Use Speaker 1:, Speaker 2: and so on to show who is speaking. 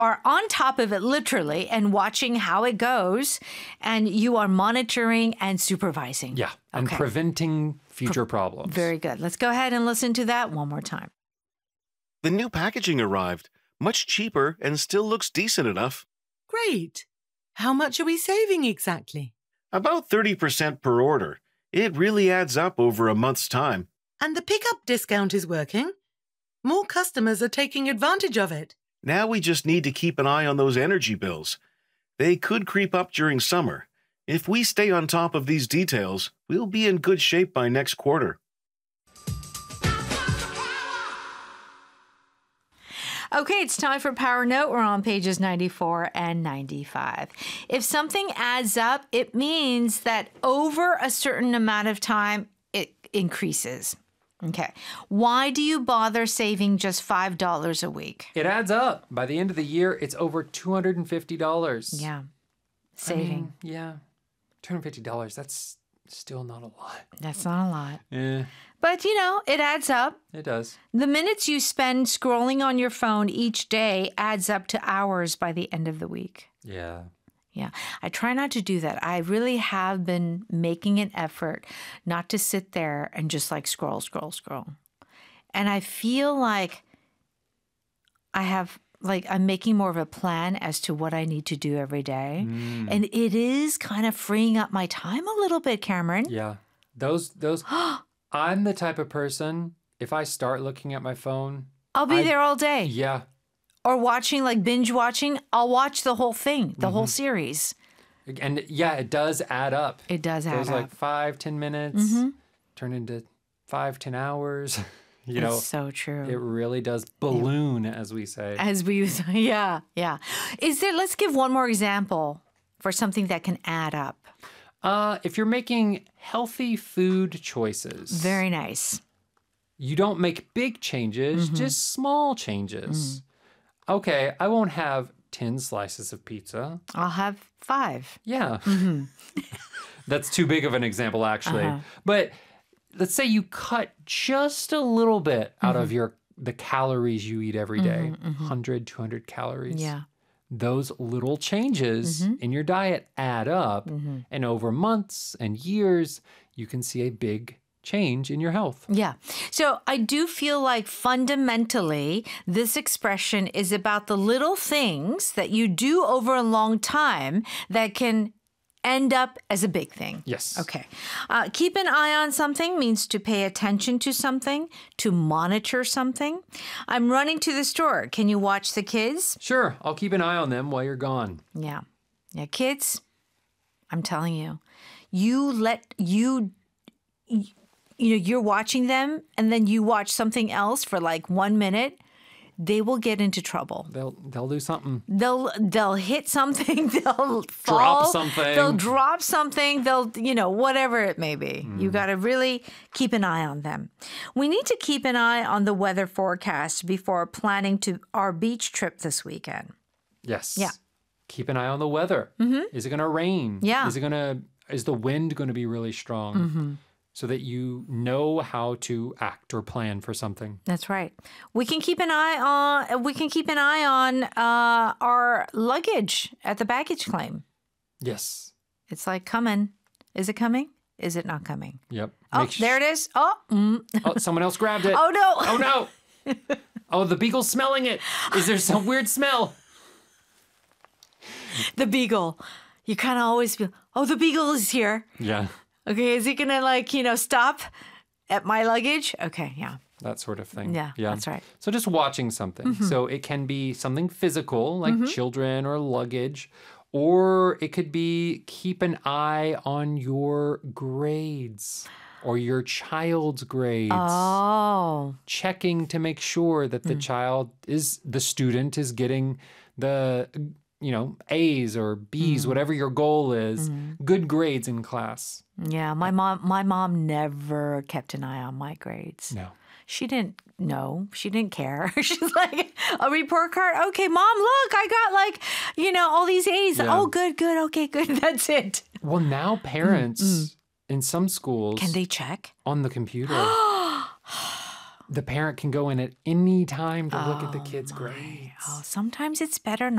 Speaker 1: are on top of it literally and watching how it goes, and you are monitoring and supervising.
Speaker 2: Yeah, and preventing future problems.
Speaker 1: Very good. Let's go ahead and listen to that one more time.
Speaker 3: The new packaging arrived. Much cheaper and still looks decent enough.
Speaker 4: Great. How much are we saving exactly?
Speaker 3: About 30% per order. It really adds up over a month's time.
Speaker 4: And the pickup discount is working? More customers are taking advantage of it.
Speaker 3: Now we just need to keep an eye on those energy bills. They could creep up during summer. If we stay on top of these details, we'll be in good shape by next quarter.
Speaker 1: Okay, it's time for Power Note. We're on pages 94 and 95. If something adds up, it means that over a certain amount of time, it increases. Okay. Why do you bother saving just $5 a week?
Speaker 2: It adds up. By the end of the year, it's over $250.
Speaker 1: Yeah. Saving.
Speaker 2: Yeah. $250, that's still not a lot.
Speaker 1: That's not a lot.
Speaker 2: Yeah.
Speaker 1: But, it adds up.
Speaker 2: It does.
Speaker 1: The minutes you spend scrolling on your phone each day adds up to hours by the end of the week.
Speaker 2: Yeah.
Speaker 1: Yeah, I try not to do that. I really have been making an effort not to sit there and just scroll. And I feel like I'm making more of a plan as to what I need to do every day. And it is kind of freeing up my time a little bit, Cameron.
Speaker 2: Yeah. Those I'm the type of person, if I start looking at my phone,
Speaker 1: I'll be there all day.
Speaker 2: Yeah.
Speaker 1: Or watching, binge watching, I'll watch the whole thing, the whole series.
Speaker 2: And yeah, it does add up.
Speaker 1: It does add up.
Speaker 2: 5-10 minutes turn into 5-10 hours.
Speaker 1: It's so true.
Speaker 2: It really does balloon, as we say.
Speaker 1: Yeah. Let's give one more example for something that can add up.
Speaker 2: If you're making healthy food choices.
Speaker 1: Very nice.
Speaker 2: You don't make big changes, just small changes. Okay, I won't have 10 slices of pizza.
Speaker 1: I'll have 5.
Speaker 2: Yeah. That's too big of an example, actually. But let's say you cut just a little bit out of the calories you eat every day, 100, 200 calories.
Speaker 1: Yeah.
Speaker 2: Those little changes in your diet add up, and over months and years, you can see a big change in your health.
Speaker 1: Yeah. So I do feel like fundamentally, this expression is about the little things that you do over a long time that can end up as a big thing.
Speaker 2: Yes.
Speaker 1: Okay. Keep an eye on something means to pay attention to something, to monitor something. I'm running to the store. Can you watch the kids?
Speaker 2: Sure. I'll keep an eye on them while you're gone.
Speaker 1: Yeah. Yeah, kids, I'm telling you, you're watching them and then you watch something else for 1 minute, they will get into trouble.
Speaker 2: They'll do something.
Speaker 1: They'll hit something. They'll fall.
Speaker 2: Drop something.
Speaker 1: They'll drop something. They'll, whatever it may be. You got to really keep an eye on them. We need to keep an eye on the weather forecast before planning to our beach trip this weekend.
Speaker 2: Yes.
Speaker 1: Yeah.
Speaker 2: Keep an eye on the weather. Is it going to rain?
Speaker 1: Yeah.
Speaker 2: Is the wind going to be really strong? So that you know how to act or plan for something.
Speaker 1: That's right. We can keep an eye on our luggage at the baggage claim.
Speaker 2: Yes.
Speaker 1: It's coming. Is it coming? Is it not coming?
Speaker 2: Yep.
Speaker 1: Oh, there it is. Oh.
Speaker 2: Oh, someone else grabbed it.
Speaker 1: Oh no.
Speaker 2: Oh no. Oh, the beagle's smelling it. Is there some weird smell?
Speaker 1: The beagle. You kind of always feel, the beagle is here.
Speaker 2: Yeah.
Speaker 1: Okay, is he going to stop at my luggage? Okay, yeah.
Speaker 2: That sort of thing.
Speaker 1: Yeah, that's right.
Speaker 2: So just watching something. So it can be something physical, like children or luggage, or it could be keep an eye on your grades or your child's grades.
Speaker 1: Oh.
Speaker 2: Checking to make sure that the student is getting the A's or B's, whatever your goal is, good grades in class.
Speaker 1: Yeah, my mom never kept an eye on my grades.
Speaker 2: No.
Speaker 1: She didn't know. She didn't care. She's like, a report card? Okay, Mom, look, I got all these A's.
Speaker 2: Yeah.
Speaker 1: Oh, good. Okay, good. That's it.
Speaker 2: Well, now parents in some schools...
Speaker 1: Can they check?
Speaker 2: On the computer. The parent can go in at any time to look at the kid's grades.
Speaker 1: Oh, sometimes it's better not.